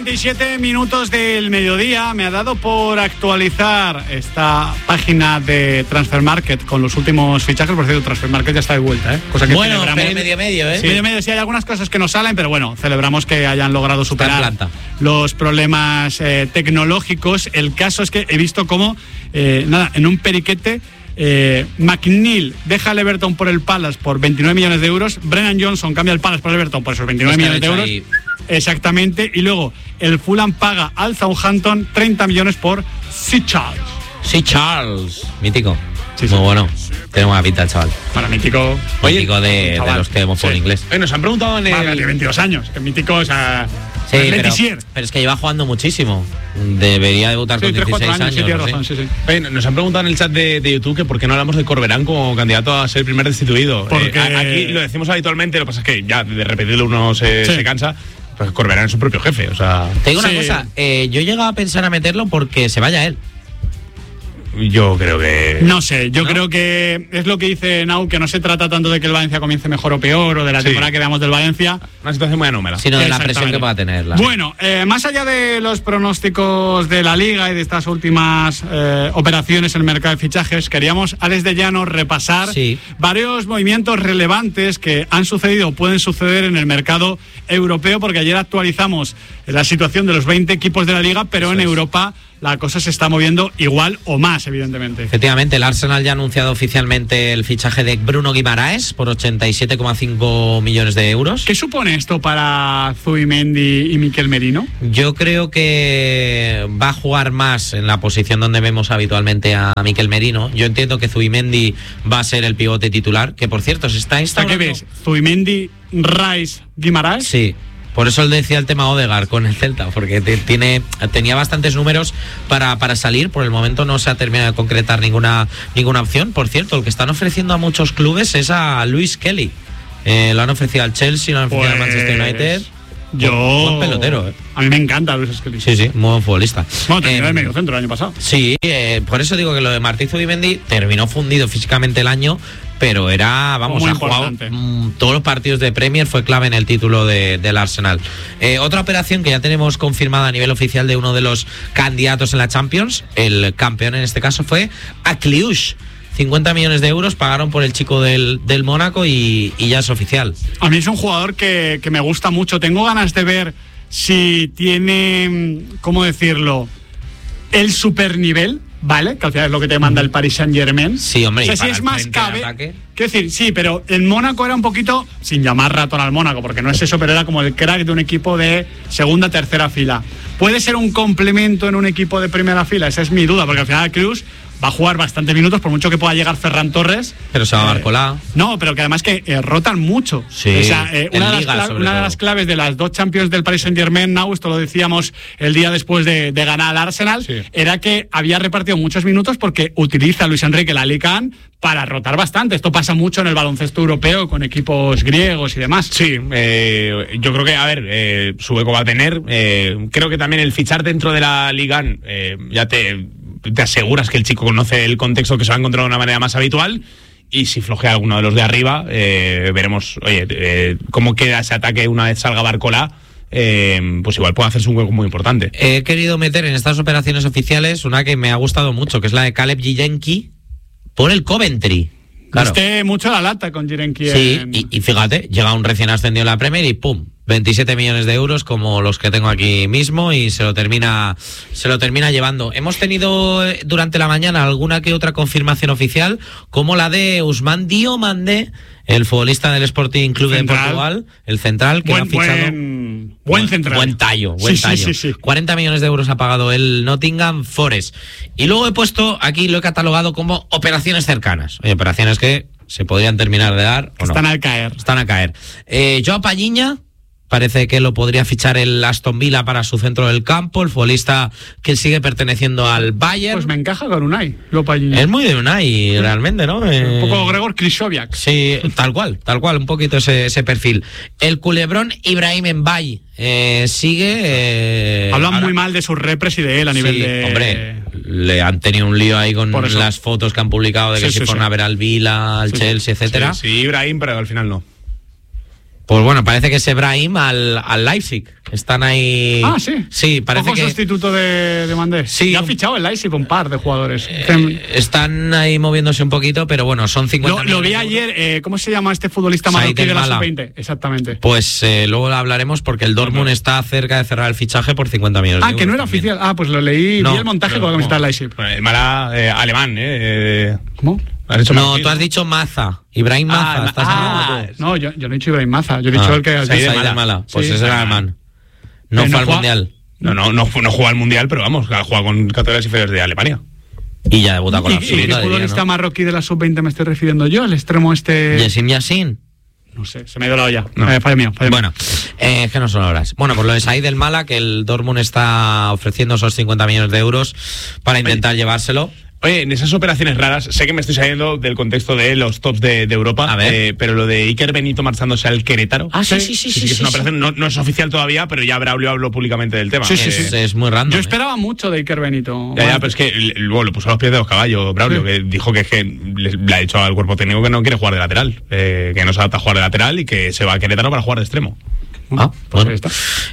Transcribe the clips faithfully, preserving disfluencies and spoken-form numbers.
veintisiete minutos del mediodía. Me ha dado por actualizar esta página de Transfer Market con los últimos fichajes. Por cierto, Transfer Market ya está de vuelta, ¿eh? Cosa que bueno, celebramos. pero medio medio, ¿eh? Sí. Medio medio, sí, hay algunas cosas que no salen, pero bueno, celebramos que hayan logrado superar los problemas eh, tecnológicos. El caso es que he visto cómo, eh, nada, en un periquete, Eh, McNeil deja al Everton por el Palace por veintinueve millones de euros. Brennan Johnson cambia el Palace por el Everton por esos veintinueve millones de euros. Ahí. Exactamente. Y luego el Fulham paga al Southampton treinta millones por Sea Charles. Sea Charles, mítico. Sí, sí. Muy bueno. Tiene buena pinta el chaval. Para mítico. Mítico de, de los que hemos por sí. inglés. Oye, nos han preguntado en el... Vale, tiene veintidós años. Que mítico, o sea... Sí, pero, pero es que lleva jugando muchísimo. Debería debutar sí, con dieciséis años. años sí, no razón, sé. sí, sí. Oye, nos han preguntado en el chat de, de YouTube que por qué no hablamos de Corberán como candidato a ser el primer destituido. Porque... Eh, aquí lo decimos habitualmente, lo que pasa es que ya de repetirlo uno se, sí. se cansa. Pues Corberán es su propio jefe, o sea... Te digo una sí. cosa, eh, yo he llegado a pensar a meterlo porque se vaya él. Yo creo que... No sé, yo ¿no? creo que es lo que dice Nau, que no se trata tanto de que el Valencia comience mejor o peor, o de la sí. temporada que veamos del Valencia. Una situación muy anómala. Sino de la presión que pueda tener. La... Bueno, eh, más allá de los pronósticos de la Liga y de estas últimas eh, operaciones en el mercado de fichajes, queríamos a Desde Llano repasar sí. varios movimientos relevantes que han sucedido o pueden suceder en el mercado europeo, porque ayer actualizamos la situación de los veinte equipos de la Liga, pero Eso en es. Europa la cosa se está moviendo igual o más, evidentemente. Efectivamente, el Arsenal ya ha anunciado oficialmente el fichaje de Bruno Guimaraes por ochenta y siete coma cinco millones de euros. ¿Qué supone esto para Zubimendi y Mikel Merino? Yo creo que va a jugar más en la posición donde vemos habitualmente a Mikel Merino. Yo entiendo que Zubimendi va a ser el pivote titular, que por cierto se está instaurando... ¿Qué ves? ¿Zubimendi, Rice, Guimaraes? Sí. Por eso él decía el tema Odegaard con el Celta, porque te, tiene, tenía bastantes números para, para salir. Por el momento no se ha terminado de concretar ninguna, ninguna opción. Por cierto, el que están ofreciendo a muchos clubes es a Luis Kelly. Eh, lo han ofrecido al Chelsea, lo han ofrecido pues... al Manchester United. Yo... Buen, buen pelotero, ¿eh? A mí me encanta Luis Kelly. Sí, sí, muy buen futbolista. Bueno, terminó eh, el medio centro el año pasado. Sí, eh, por eso digo que lo de Martí Zubimendi terminó fundido físicamente el año, pero era, vamos, ha jugado mmm, todos los partidos de Premier, fue clave en el título de, del Arsenal. Eh, otra operación que ya tenemos confirmada a nivel oficial de uno de los candidatos en la Champions, el campeón en este caso fue Akliush. cincuenta millones de euros pagaron por el chico del, del Mónaco y, y ya es oficial. A mí es un jugador que, que me gusta mucho. Tengo ganas de ver si tiene, ¿cómo decirlo?, el supernivel, ¿vale? Que al final es lo que te manda el Paris Saint-Germain. Sí, hombre, o sea, y para si es el más cabe. Quiero decir, sí, pero el Mónaco era un poquito, sin llamar ratón al Mónaco, porque no es eso, pero era como el crack de un equipo de segunda, tercera fila. ¿Puede ser un complemento en un equipo de primera fila? Esa es mi duda, porque al final Cruz va a jugar bastantes minutos, por mucho que pueda llegar Ferran Torres. Pero se va a Barcolá. Eh, no, pero que además que eh, rotan mucho. Sí, o sea, eh, una, de las, Liga, cla- una de las claves de las dos Champions del Paris Saint-Germain, Now, esto lo decíamos el día después de, de ganar al Arsenal, sí. era que había repartido muchos minutos porque utiliza Luis Enrique la Liga para rotar bastante. Esto pasa mucho en el baloncesto europeo con equipos griegos y demás. Sí, eh, yo creo que, a ver, eh, su eco va a tener. Eh, creo que también el fichar dentro de la Liga eh, ya te... te aseguras que el chico conoce el contexto, que se va a encontrar de una manera más habitual, y si flojea alguno de los de arriba, eh, veremos, oye, eh, cómo queda ese ataque una vez salga Barcolá. Eh, pues igual puede hacerse un hueco muy importante. He querido meter en estas operaciones oficiales una que me ha gustado mucho, que es la de Caleb Jirenki por el Coventry. Claro. Viste mucho la lata con Jirenki. Sí, en... y, y fíjate, llega un recién ascendido en la Premier y pum, veintisiete millones de euros como los que tengo aquí mismo, y se lo termina se lo termina llevando. Hemos tenido durante la mañana alguna que otra confirmación oficial, como la de Ousmane Diomandé, el futbolista del Sporting Club central de Portugal, el central, que buen, ha fichado buen, buen central. Buen tallo, buen sí, tallo. Sí, sí, sí. cuarenta millones de euros ha pagado el Nottingham Forest. Y luego he puesto, aquí lo he catalogado como operaciones cercanas. Oye, operaciones que se podrían terminar de dar o no. Están a caer. Están a caer. Eh, Joao Palhinha, parece que lo podría fichar el Aston Villa para su centro del campo, el futbolista que sigue perteneciendo al Bayern. Pues me encaja con Unai, lo Palhinha. Es muy de Unai, sí. realmente, ¿no? Eh, un poco Gregor Krychowiak. Sí, tal cual, tal cual, un poquito ese, ese perfil. El culebrón Ibrahim Mbaye eh, sigue... Eh, Hablan ahora, muy mal de sus repres y de él a nivel sí, de... hombre, le han tenido un lío ahí con las fotos que han publicado de que sí, se sí, fueron sí. a ver al Villa, al sí, Chelsea, etcétera. Sí, sí, Ibrahim, pero al final no. Pues bueno, parece que es Brahim al, al Leipzig. Están ahí. Ah, sí. Sí, parece Ojo que. sustituto de, de Mandé. Sí. Ya ha fichado el Leipzig un par de jugadores. Eh, están ahí moviéndose un poquito, pero bueno, son cincuenta. Lo, lo vi ayer. Eh, ¿Cómo se llama este futbolista Said marroquí de la El-Mala. sub veinte? Exactamente. Pues eh, luego lo hablaremos porque el Dortmund Bueno. está cerca de cerrar el fichaje por cincuenta millones Ah, de euros. que no era también. oficial. Ah, pues lo leí. No, vi el montaje con la camiseta del Leipzig. El Mala eh, alemán, ¿eh? ¿Cómo? ¿Has hecho No, marroquí, tú has dicho Maza. Ibrahim Maza. Ah, estás ah, hablando tú. No, yo, yo no he dicho Ibrahim Maza. Yo he dicho Ah, el que has Said dicho. El Mala. Pues Sí. ese era alemán. No Eh, fue no al juega- Mundial. No, no, no, no juega al Mundial, pero vamos, ha jugado con categorías inferiores de Alemania. Y ya debuta con ¿Y, la y qué absoluta, diría, futbolista ¿no? marroquí de la sub veinte me estoy refiriendo yo? El extremo este. Yassin Yassin. No sé, se me ha ido la olla. No. Eh, fallo mío, fallo mío. Bueno, eh, es que no son horas. Bueno, pues lo de Said El Mala, que el Dortmund está ofreciendo esos cincuenta millones de euros para intentar llevárselo. Oye, en esas operaciones raras, sé que me estoy saliendo del contexto de los tops de, de Europa, A ver. eh, pero lo de Iker Benito marchándose al Querétaro. Ah, sí, sí, sí, sí, que es sí, una sí. operación, no, no es oficial todavía, pero ya Braulio habló públicamente del tema. Sí, sí, Eh, sí. Es, es muy random. Yo ¿eh? esperaba mucho de Iker Benito. Ya, ya, pero es que l- luego lo puso a los pies de los caballos, Braulio, Sí. que dijo que, es que le, le ha dicho al cuerpo técnico que no quiere jugar de lateral, eh, que no se adapta a jugar de lateral y que se va a Querétaro para jugar de extremo. Ah, pues bueno. ahí está.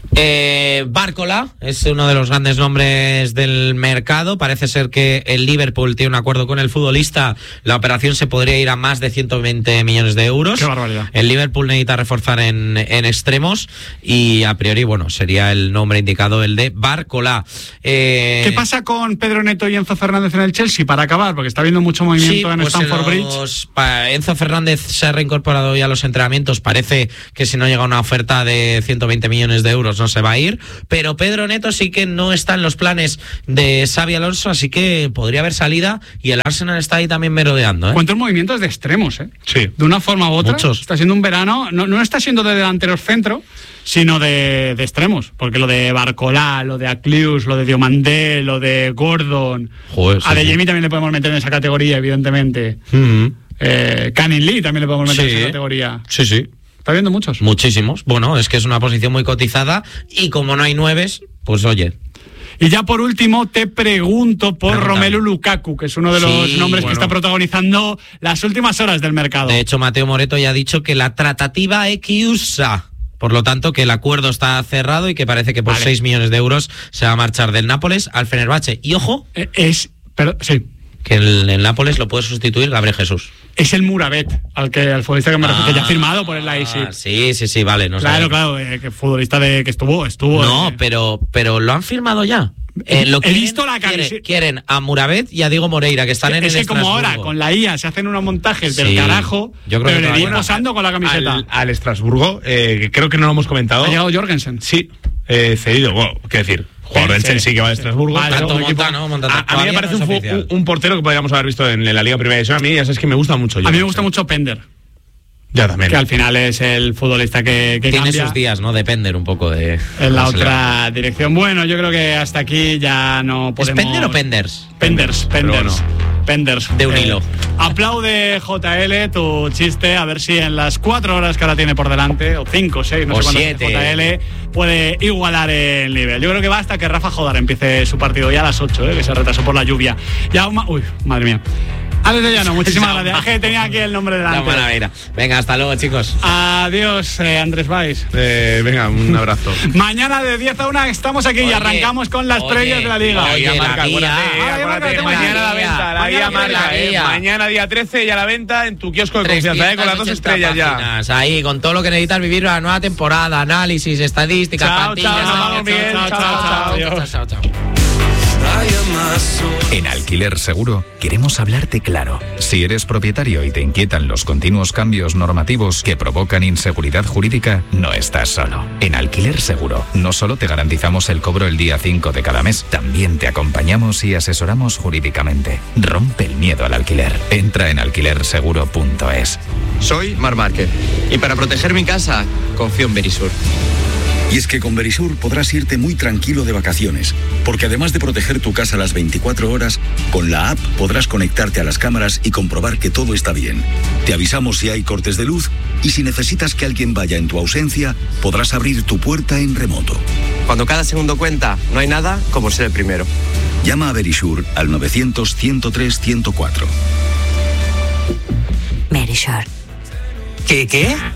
Eh, Bárcola es uno de los grandes nombres del mercado. Parece ser que el Liverpool tiene un acuerdo con el futbolista. La operación se podría ir a más de ciento veinte millones de euros. Qué barbaridad. El Liverpool necesita reforzar en, en extremos y a priori, bueno, sería el nombre indicado el de Bárcola. Eh, ¿Qué pasa con Pedro Neto y Enzo Fernández en el Chelsea para acabar? Porque está habiendo mucho movimiento Sí, en pues Stamford en Bridge. los- pa- Enzo Fernández se ha reincorporado ya a los entrenamientos. Parece que si no llega una oferta de ciento veinte millones de euros no se va a ir. Pero Pedro Neto sí que no está en los planes de Xabi Alonso, así que podría haber salida. Y el Arsenal está ahí también merodeando, ¿eh? ¿Cuántos movimientos de extremos, eh? Sí. De una forma u otra. Muchos. Está siendo un verano, no, no está siendo de delanteros centro, sino de, de extremos. Porque lo de Barcolá, lo de Aclius, lo de Diomandé, lo de Gordon. Joder, sí, a De sí. Jemi también le podemos meter en esa categoría, evidentemente. Mm. Eh, Canning Lee también le podemos meter Sí. en esa categoría. Sí, sí. Está viendo muchos. Muchísimos. Bueno, es que es una posición muy cotizada y como no hay nueves, pues oye. Y ya por último te pregunto por Pregúntame. Romelu Lukaku, que es uno de los Sí, nombres bueno. que está protagonizando las últimas horas del mercado. De hecho, Mateo Moreto ya ha dicho que la tratativa é chiusa. Por lo tanto, que el acuerdo está cerrado y que parece que por Vale. seis millones de euros se va a marchar del Nápoles al Fenerbahce. Y ojo, Eh, es, pero, sí, que el, el Nápoles lo puede sustituir Gabriel Jesús. es el Muravet, al que al futbolista que me refiero, que ya ha firmado por el Leipzig. Ah, sí, sí, sí, vale. No Claro, sabía. claro, eh, que futbolista de que estuvo, estuvo. No, eh, pero, pero lo han firmado ya. Eh, lo He quieren- visto la quieren, camiseta. quieren a Muravet y a Diego Moreira, que están en es el que como ahora Estrasburgo. con la I A se hacen unos montajes del Sí, carajo, yo creo pero que le todavía di no. posando con la camiseta. Al, al Estrasburgo, eh, que creo que no lo hemos comentado. Ha llegado Jorgensen. Sí, eh, cedido. Bueno, qué decir, jugador del Sí, Chelsea que va de sí. Estrasburgo. Vale, Tanto un equipo- monta, ¿no? Monta- A, a mí me todavía parece no un, es fu- oficial. un- un portero que podríamos haber visto en, en la Liga Primera División. A mí ya sabes que me gusta mucho. A mí me Jorgensen. gusta mucho Pender, Ya también. que al final es el futbolista que, que Tiene cambia sus días, ¿no? Depender un poco de... en la cómo se le va. otra dirección. Bueno, yo creo que hasta aquí ya no ¿Es podemos... Pender o Penders? Penders, Pero Penders. Penders. De un Eh, hilo. Aplaude J L tu chiste, a ver si en las cuatro horas que ahora tiene por delante, o cinco, seis, no O sé cuántas siete. J L, puede igualar el nivel. Yo creo que va hasta que Rafa Jodar empiece su partido ya a las ocho, ¿eh? Que se retrasó por la lluvia. Ya, ma- uy, madre mía. Alex de Llano, muchísimas Ya, gracias. Es que tenía aquí el nombre La delante. maravilla. Venga, hasta luego, chicos. Adiós, eh, Andrés Valls. Eh, venga, un abrazo. Mañana de diez a una estamos aquí y Oye, arrancamos con las oye, previas de la Liga. oye, La guía la marca, guía. acuérdate, Ah, acuérdate, ya marca, mañana la la guía. venta, la Mañana guía viene marca, la eh. guía. Mañana día trece ya la venta en tu kiosco de confianza, eh, con las dos estrellas ya. páginas, ahí, con todo lo que necesitas vivir la nueva temporada, análisis, estadísticas, Chao, plantillas, chao, nos chao, vamos, Miguel. chao, Chao, chao, chao, chao, chao, chao, chao. En Alquiler Seguro queremos hablarte claro. Si eres propietario y te inquietan los continuos cambios normativos que provocan inseguridad jurídica, no estás solo. En Alquiler Seguro no solo te garantizamos el cobro el día cinco de cada mes, también te acompañamos y asesoramos jurídicamente. Rompe el miedo al alquiler. Entra en alquiler seguro punto es. Soy Mar Márquez y para proteger mi casa confío en Verisur. Y es que con Verisur podrás irte muy tranquilo de vacaciones, porque además de proteger tu casa las veinticuatro horas, con la app podrás conectarte a las cámaras y comprobar que todo está bien. Te avisamos si hay cortes de luz y si necesitas que alguien vaya en tu ausencia, podrás abrir tu puerta en remoto. Cuando cada segundo cuenta, no hay nada como ser el primero. Llama a Verisur al novecientos, ciento tres, ciento cuatro. Verisur. ¿Qué qué?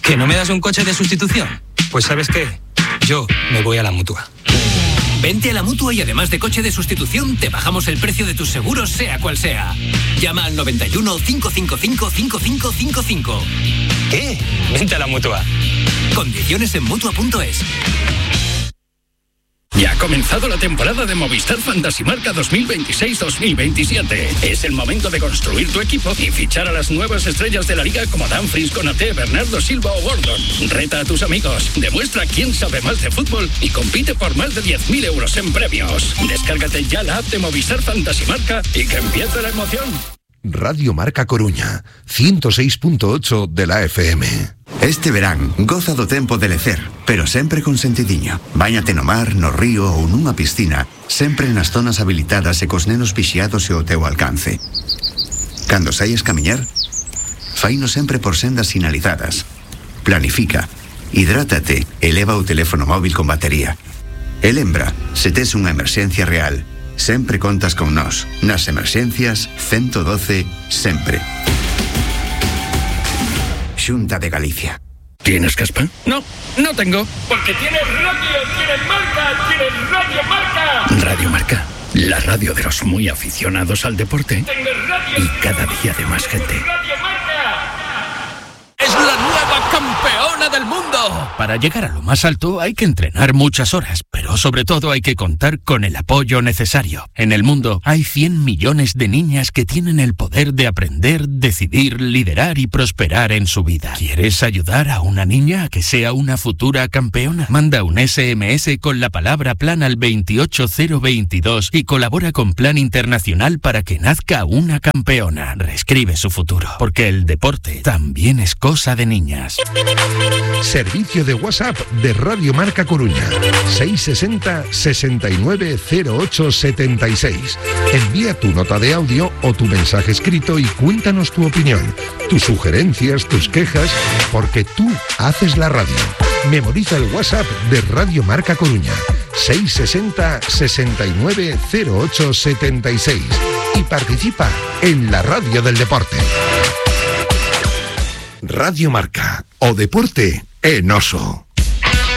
¿Que no me das un coche de sustitución? Pues ¿sabes qué? Yo me voy a la Mutua. Vente a la Mutua y además de coche de sustitución, te bajamos el precio de tus seguros, sea cual sea. Llama al noventa y uno, cinco cinco cinco, cinco cinco cinco cinco. ¿Qué? Vente a la Mutua. Condiciones en Mutua punto es. Ya ha comenzado la temporada de Movistar Fantasy Marca dos mil veintiséis dos mil veintisiete. Es el momento de construir tu equipo y fichar a las nuevas estrellas de la liga como Dumfries, Konaté, Bernardo Silva o Gordon. Reta a tus amigos, demuestra quién sabe más de fútbol y compite por más de diez mil euros en premios. Descárgate ya la app de Movistar Fantasy Marca y que empiece la emoción. Radio Marca Coruña, ciento seis punto ocho de la F M. Este verán, goza do tempo de lecer, pero sempre con sentidiño. Báñate no mar, no río ou nunha piscina, sempre nas zonas habilitadas e cos nenos vixiados e ao teu alcance. Cando saias camiñar, faino sempre por sendas sinalizadas. Planifica, hidrátate e leva o teléfono móvil con batería. E lembra, se tes unha emerxencia real, sempre contas con nós. Nas emerxencias, ciento doce, sempre. Xunta de Galicia. ¿Tienes caspa? No, no tengo. Porque tienes radio, tienes marca, tienes Radio Marca. Radio Marca, la radio de los muy aficionados al deporte. Y cada día de más gente. Radio Marca. ¡Es la nueva campeona del mundo! Para llegar a lo más alto hay que entrenar muchas horas, pero sobre todo hay que contar con el apoyo necesario. En el mundo hay cien millones de niñas que tienen el poder de aprender, decidir, liderar y prosperar en su vida. ¿Quieres ayudar a una niña a que sea una futura campeona? Manda un ese eme ese con la palabra plan al veintiocho cero veintidós y colabora con Plan Internacional para que nazca una campeona. Reescribe su futuro, porque el deporte también es cosa de niñas. Servicio de WhatsApp de Radio Marca Coruña. seis sesenta, sesenta y nueve, cero ocho setenta y seis. Envía tu nota de audio o tu mensaje escrito y cuéntanos tu opinión, tus sugerencias, tus quejas, porque tú haces la radio. Memoriza el WhatsApp de Radio Marca Coruña. seis sesenta, sesenta y nueve, cero ocho setenta y seis. Y participa en la radio del deporte. Radio Marca, o deporte en oso.